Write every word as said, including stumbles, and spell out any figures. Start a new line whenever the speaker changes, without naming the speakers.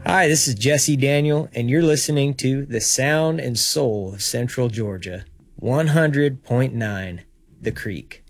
Hi, this is Jesse Daniel, and you're listening to The Sound and Soul of Central Georgia, one hundred point nine The Creek.